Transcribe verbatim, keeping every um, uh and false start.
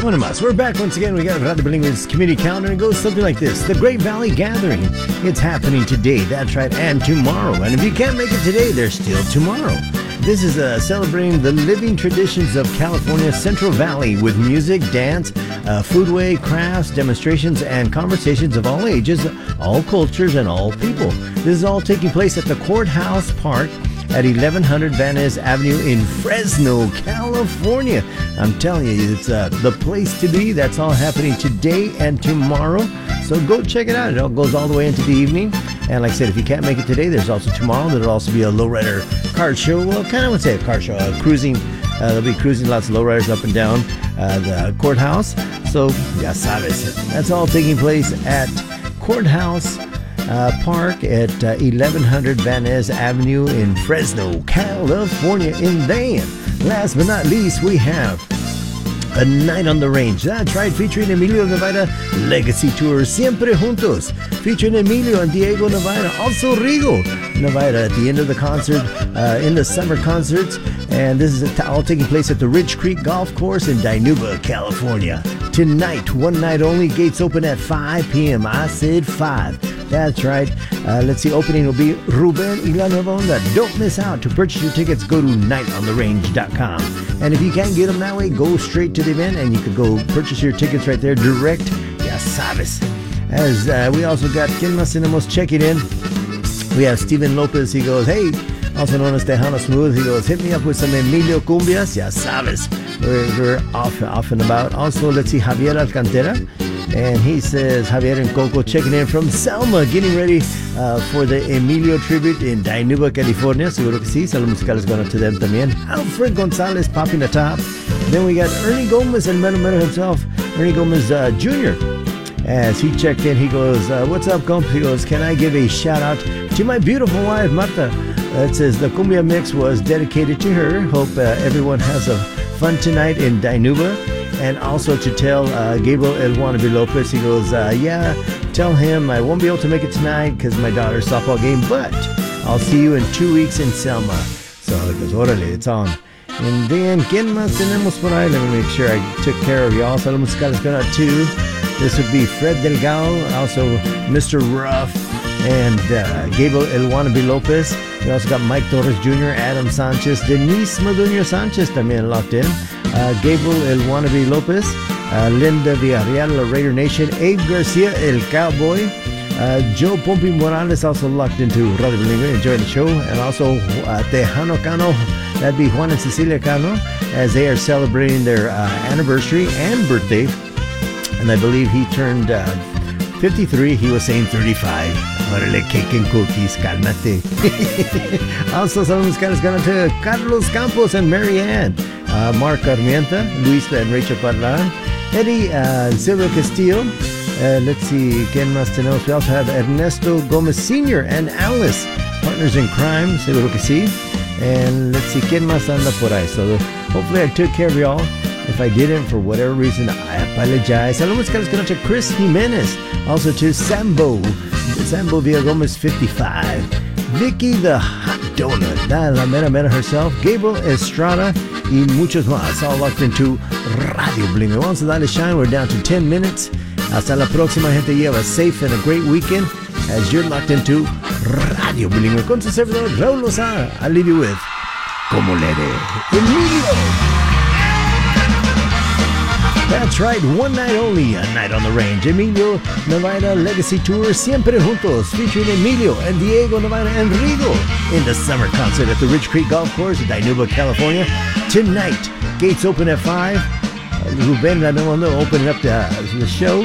Bueno más. We're back once again. We got Radio Bilingüe's community calendar, and it goes something like this. The Great Valley Gathering. It's happening today. That's right. And tomorrow. And if you can't make it today, there's still tomorrow. This is uh, celebrating the living traditions of California's Central Valley with music, dance, uh, foodway, crafts, demonstrations, and conversations of all ages, all cultures, and all people. This is all taking place at the Courthouse Park at eleven hundred Van Ness Avenue in Fresno, California. I'm telling you, it's uh, the place to be. That's all happening today and tomorrow. So go check it out. It all goes all the way into the evening. And like I said, if you can't make it today, there's also tomorrow. There'll also be a lowrider car show. Well, kind of would say a car show. Uh, cruising. Uh, there'll be cruising, lots of lowriders up and down uh, the courthouse. So, ya sabes. That's all taking place at Courthouse Uh, Park at uh, eleven hundred Van Ness Avenue in Fresno, California. And then, last but not least, we have A Night on the Range. That's right, featuring Emilio Nevada Legacy Tour, Siempre Juntos, featuring Emilio and Diego Nevada, also Rigo Nevada at the end of the concert, uh, in the summer concerts. And this is all taking place at the Ridge Creek Golf Course in Dinuba, California. Tonight, one night only, gates open at five p.m. I said five. That's right. Uh, let's see, opening will be Ruben y La Nueva Onda. Don't miss out. To purchase your tickets, go to night on the range dot com. And if you can't get them that way, go straight to the event and you can go purchase your tickets right there direct. Ya sabes. As uh, we also got Quien Más Tenemos checking in. We have Steven Lopez. He goes, hey, also known as Tejano Smooth. He goes, hit me up with some Emilio Cumbias. Ya sabes. We're, we're off, off and about. Also, let's see, Javier Alcantara. And he says, Javier and Coco checking in from Selma, getting ready uh, for the Emilio tribute in Dinuba, California. Seguro que sí. Saludos musicales going up to them también. Alfred Gonzalez popping the top. Then we got Ernie Gomez and Mero Mero himself, Ernie Gomez uh, Junior As he checked in, he goes, uh, what's up, comp? He goes, can I give a shout out to my beautiful wife, Marta? Uh, it says the cumbia mix was dedicated to her. Hope uh, everyone has a fun tonight in Dinuba. And also to tell uh, Gabriel El Wannabe Lopez, he goes, uh, yeah, tell him I won't be able to make it tonight because of my daughter's softball game, but I'll see you in two weeks in Selma. So he goes, órale, it's on. And then, ¿quién más tenemos por ahí? Let me make sure I took care of y'all. Saludos musicales going out too. This would be Fred Delgado, also Mister Ruff, and uh, Gabriel El Wannabe Lopez. We also got Mike Torres Junior, Adam Sanchez, Denise Maduño Sanchez también locked in. Uh, Gabriel El Wannabe Lopez, uh, Linda Villarreal, La Raider Nation, Abe Garcia, El Cowboy, uh, Joe Pompi Morales also locked into Radio Bilingüe, enjoying the show, and also uh, Tejano Cano, that'd be Juan and Cecilia Cano, as they are celebrating their uh, anniversary and birthday, and I believe he turned uh, fifty-three, he was saying thirty-five. Órale, cake and cookies, cálmate. Also, saludos musicales going to Carlos Campos and Mary Ann. Uh, Mark Armienta, Luis and Rachel Parlan, Eddie uh, Zero Castillo. Uh, let's see, ¿quién más tenemos? We also have Ernesto Gomez Senior and Alice, partners in crime, seguro que sí. And let's see, ¿quién más anda por ahí? So hopefully I took care of y'all. If I didn't, for whatever reason, I apologize. Saludos musicales going to Chris Jimenez, also to Sambo, Sambo Villagomez fifty-five, Vicky the Hot Donut, la mera mera herself, Gabriel Estrada, y muchos más, all locked into Radio Bilingüe. Vamos a darle shine. We're down to ten minutes. Hasta la próxima, gente. You have a safe and a great weekend as you're locked into Radio Bilingüe. Con su servidor, Raúl Lozada. I'll leave you with Como le de Emilio. That's right, one night only, A Night on the Range. Emilio Nevada Legacy Tour, Siempre Juntos, featuring Emilio and Diego Nevada and Rigo in the summer concert at the Ridge Creek Golf Course in Dinuba, California. Tonight, gates open at five. Uh, Ruben La Nueva Onda opening up the, uh, the show.